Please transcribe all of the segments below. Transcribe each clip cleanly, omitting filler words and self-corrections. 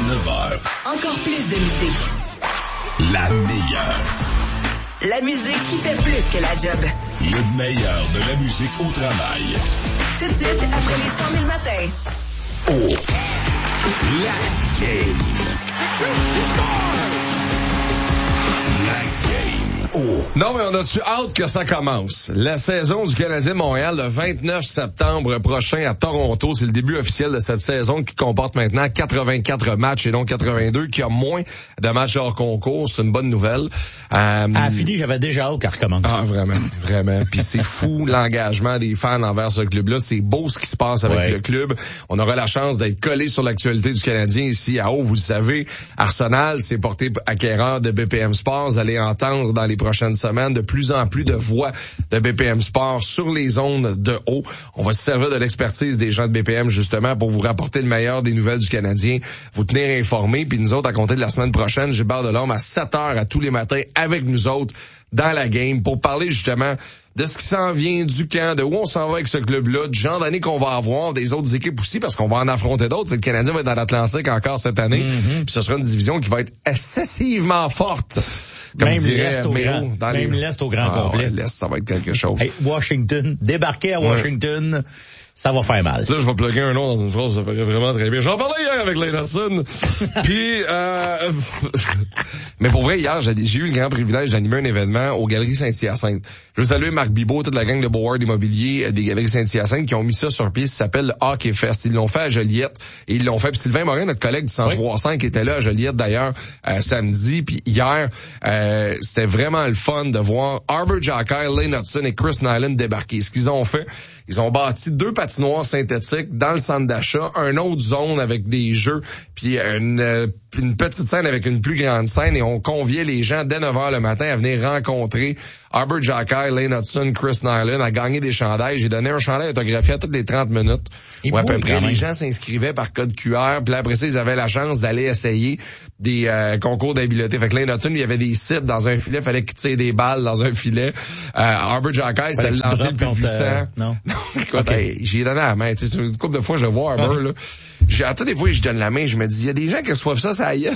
9h. Encore plus de musique. La meilleure. La musique qui fait plus que la job. Le meilleur de la musique au travail. Tout de suite, après les 100 000 matins. Oh! La game. La game. Oh! Non, mais on a-tu hâte que ça commence? La saison du Canadien de Montréal, le 29 septembre prochain à Toronto, c'est le début officiel de cette saison qui comporte maintenant 84 matchs et non 82, qui a moins de matchs hors concours. C'est une bonne nouvelle. Fini, j'avais déjà hâte qu'elle recommence. Ah, vraiment. Puis c'est fou l'engagement des fans envers ce club-là. C'est beau ce qui se passe avec le club. On aura la chance d'être collé sur l'actualité du Canadien ici à Haut. Vous le savez, Arsenal s'est porté acquéreur de BPM Sports. Vous allez entendre dans les prochaines semaines de plus en plus de voix de BPM Sports sur les ondes de Haut. On va se servir de l'expertise des gens de BPM justement pour vous rapporter le meilleur des nouvelles du Canadien, vous tenir informés. Puis nous autres, à compter de la semaine prochaine, Gilbert Delorme à 7h à tous les matins avec nous autres dans la game pour parler justement de ce qui s'en vient du camp, de où on s'en va avec ce club-là, du genre d'année qu'on va avoir, des autres équipes aussi, parce qu'on va en affronter d'autres. Le Canadien va être dans l'Atlantique encore cette année. Puis ce sera une division qui va être excessivement forte. Comme même dirait l'Est au grand complet. Ouais, l'Est, ça va être quelque chose. Hey, Washington, débarquer à Washington, ça va faire mal. Là, je vais plugger un nom dans une phrase, ça ferait vraiment très bien. J'en parlais hier avec Lennartson. Puis, mais pour vrai, hier, j'ai eu le grand privilège d'animer un événement aux Galeries Saint-Hyacinthe. Je veux saluer Marc Bibot, toute la gang de Beauward Immobilier des Galeries Saint-Hyacinthe qui ont mis ça sur pied. Ça s'appelle le Hockey Fest. Ils l'ont fait à Joliette et ils l'ont fait. Puis Sylvain Morin, notre collègue du 103.5, était là à Joliette d'ailleurs samedi. Puis hier, c'était vraiment le fun de voir Arbor Xhekaj, Lane Hutson et Chris Nyland débarquer. Ce qu'ils ont fait, ils ont bâti 2 patinoires synthétiques dans le centre d'achat, une autre zone avec des jeux, puis une petite scène avec une plus grande scène, et on conviait les gens dès 9h le matin à venir rencontrer Arbor Xhekaj, Lane Hutson, Chris Nyland, à gagner des chandails. J'ai donné un chandail autographié à toutes les 30 minutes. Ou à peu près. Les gens s'inscrivaient par code QR, puis là, après ça, ils avaient la chance d'aller essayer des concours d'habileté. Fait que Lane Hutson, il y avait des cibles dans un filet, fallait qu'il tire des balles dans un filet. Arbor Xhekaj, c'était le lancer le plus puissant. Non. Écoute, j'y ai donné la main. Tu sais, une couple de fois, je vois Arbor, là. À toutes les fois que je donne la main, je me dis, il y a des gens qui reçoivent ça y est.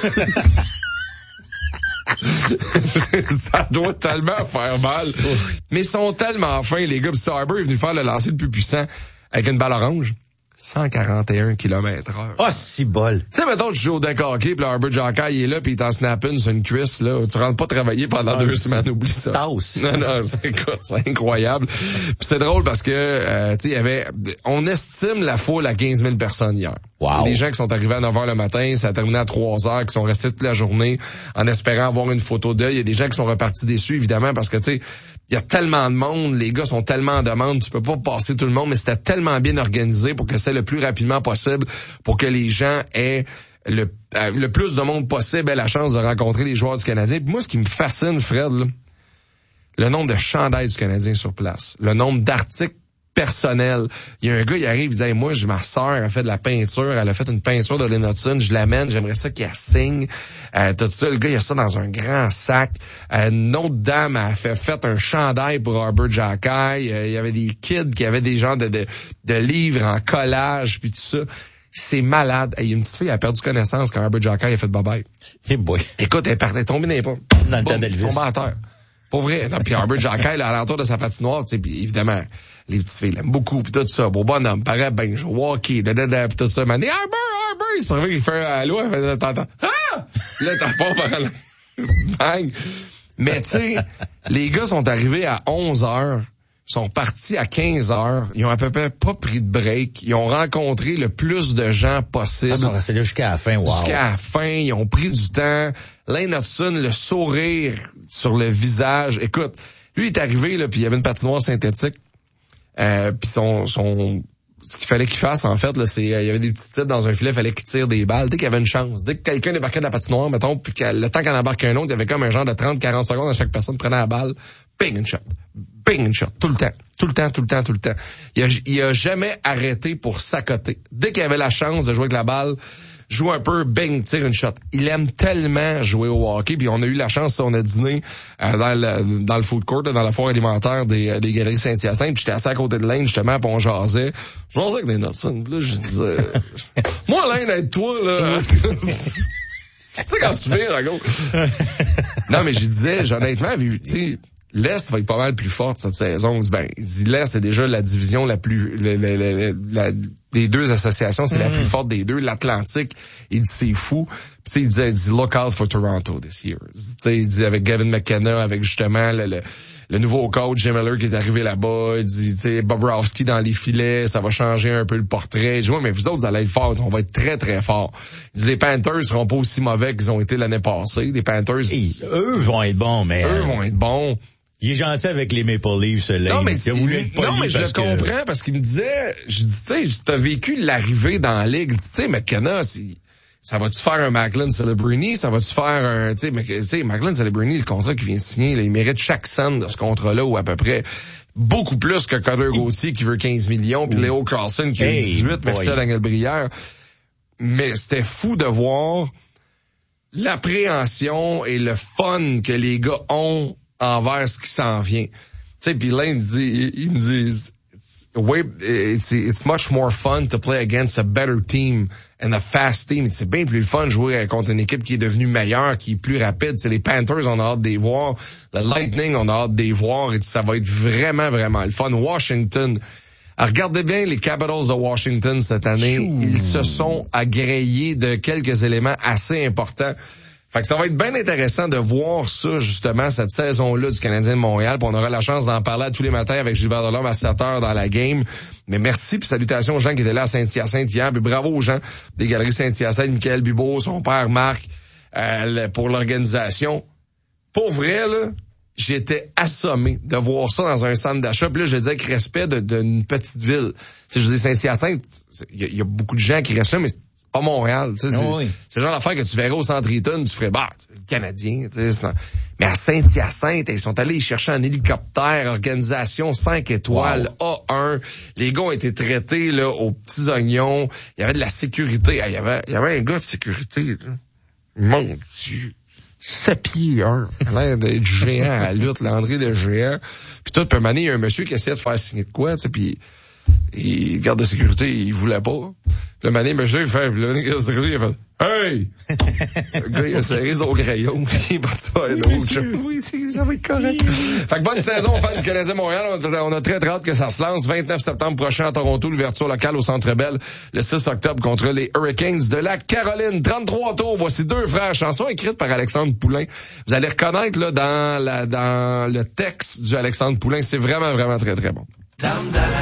Ça doit tellement faire mal. Mais ils sont tellement fins, les gars. Puis Arbor est venu faire le lancer le plus puissant avec une balle orange. 141 km/h. Ah, si bol. Tu sais, mettons, tu joues au deck hockey, pis Arbor Xhekaj, il est là, pis il t'en snap une sur une cuisse, là. Tu rentres pas travailler pendant 2 semaines, oublie ça. Non, c'est incroyable. Pis c'est drôle parce que, tu sais, on estime la foule à 15 000 personnes hier. Wow. Les gens qui sont arrivés à 9h le matin, ça a terminé à 3h, qui sont restés toute la journée en espérant avoir une photo d'eux. Il y a des gens qui sont repartis déçus, évidemment, parce que, tu sais, il y a tellement de monde, les gars sont tellement en demande, tu peux pas passer tout le monde, mais c'était tellement bien organisé pour que c'est le plus rapidement possible, pour que les gens aient le plus de monde possible ait la chance de rencontrer les joueurs du Canadien. Puis moi, ce qui me fascine, Fred, là, le nombre de chandails du Canadien sur place, le nombre d'articles personnels. Il y a un gars, il arrive, il dit, hey, moi, ma sœur a fait de la peinture, elle a fait une peinture de Lane Hutson, je l'amène, j'aimerais ça qu'elle signe. Tout ça, le gars, il a ça dans un grand sac. Une autre dame a fait un chandail pour Arbor Xhekaj. Il y avait des kids qui avaient des genres de livres en collage, puis tout ça. C'est malade. Il y a une petite fille, elle a perdu connaissance quand Arbor Xhekaj a fait bye-bye. Hey boy. Écoute, elle est tombée dans les pas. Dans le temps d'Elvis. Tombée à terre. Pour vrai. Puis Arbor Xhekaj, là, à l'entour de sa patinoire, tu sais, évidemment, les petites filles l'aiment beaucoup, pis tout ça. Beau bonhomme, paraît ben, je vois hockey, pis tout ça. Mais Arbor, il se réveille, il fait un allô, il fait, t'entends. Ah! Là, t'as pas par là. Bang! Mais tu sais, les gars sont arrivés à 11h, sont partis à 15h, ils ont à peu près pas pris de break, ils ont rencontré le plus de gens possible. Ils sont restés là jusqu'à la fin, wow. Jusqu'à la fin, ils ont pris du temps. Lane Hutson, le sourire sur le visage. Écoute, lui, il est arrivé, là, puis il y avait une patinoire synthétique. Puis ce qu'il fallait qu'il fasse, en fait, là, c'est, il y avait des petits titres dans un filet, il fallait qu'il tire des balles. Dès qu'il y avait une chance, dès que quelqu'un débarquait de la patinoire, mettons, puis que le temps qu'en embarque un autre, il y avait comme un genre de 30-40 secondes à chaque personne prenait la balle. Bing, une shot. Bing, une shot. Tout le temps. Il a jamais arrêté pour s'accoter. Dès qu'il avait la chance de jouer avec la balle, joue un peu, bang, tire une shot. Il aime tellement jouer au hockey, puis on a eu la chance, on a dîné dans le food court, dans la foire alimentaire des Galeries Saint-Hyacinthe, puis j'étais assis à côté de Lane, justement, puis on jasait. Je pensais que des Nelson, là, je disais, moi, Lane, aide-toi, là. Tu sais, quand tu viens, à gauche. Non, mais je disais, honnêtement, tu sais, l'Est va être pas mal plus forte cette saison. Il dit l'Est, c'est déjà la division la plus, des deux associations, c'est la plus forte des deux. L'Atlantique, il dit c'est fou. Puis il dit look out for Toronto this year. Il dit avec Gavin McKenna, avec justement le nouveau coach Jim Miller qui est arrivé là-bas. Il dit Bobrovsky dans les filets, ça va changer un peu le portrait. Je dis, ouais, mais vous autres, vous allez être forts. On va être très, très forts. Il dit les Panthers seront pas aussi mauvais qu'ils ont été l'année passée. Les Panthers... eux vont être bons, mais... Eux vont être bons. Il est gentil avec les Maple Leafs, là. Non, mais il a voulu être poli je le comprends parce qu'il me disait, je dis, tu sais, t'as vécu l'arrivée dans la ligue. Tu sais, McKenna, ça va-tu faire un Macklin Celebrini? Ça va-tu faire un, tu sais, Macklin Celebrini, le contrat qu'il vient de signer, là, il mérite chaque cent de ce contrat-là ou à peu près beaucoup plus que Cutter Gauthier qui veut 15 millions puis Léo Carlson qui veut 18, merci à Daniel Brière. Mais c'était fou de voir l'appréhension et le fun que les gars ont envers ce qui s'en vient. Tu sais, puis là, il me dit, it's much more fun to play against a better team and a fast team. C'est bien plus fun de jouer contre une équipe qui est devenue meilleure, qui est plus rapide. C'est les Panthers, on a hâte de les voir. Le Lightning, on a hâte de les voir. Et ça va être vraiment, vraiment le fun. Washington, regardez bien les Capitals de Washington cette année. Ils se sont agréés de quelques éléments assez importants. Fait que ça va être bien intéressant de voir ça, justement, cette saison-là du Canadien de Montréal. Puis on aura la chance d'en parler tous les matins avec Gilbert Delorme à 7h dans la game. Mais merci, puis salutations aux gens qui étaient là à Saint-Hyacinthe hier. Puis bravo aux gens des Galeries Saint-Hyacinthe, Michael Bibeau, son père Marc, pour l'organisation. Pour vrai, là, j'étais assommé de voir ça dans un centre d'achat. Puis là, je disais avec respect d'une petite ville. Tu sais, je dis Saint-Hyacinthe, il y a beaucoup de gens qui restent là, mais c'est pas Montréal, tu sais, c'est le genre d'affaire que tu verrais au Centre Eaton, tu ferais, le Canadien, tu sais, mais à Saint-Hyacinthe, ils sont allés chercher un hélicoptère, organisation 5 étoiles, A1, les gars ont été traités, là, aux petits oignons, il y avait de la sécurité, il y avait un gars de sécurité, là. Mon Dieu. 7 pieds 1, l'air d'être géant à la lutte, l'André de géant, puis tout, puis un moment, il y a un monsieur qui essayait de faire signer de quoi, tu sais, puis le garde de sécurité, il voulait pas. Le mané, monsieur, le garde de sécurité, il a fait « Hey! » Le gars, il a serré son crayon, il est parti faire un autre. Oui, ça va être correct. Fait que bonne saison, fans du Canadien Montréal. On a très hâte que ça se lance. 29 septembre prochain à Toronto, l'ouverture locale au Centre Bell. Le 6 octobre contre les Hurricanes de la Caroline. 33 tours. Voici deux frères. Chanson écrite par Alexandre Poulain. Vous allez reconnaître, là, dans le texte du Alexandre Poulain. C'est vraiment, vraiment très, très bon.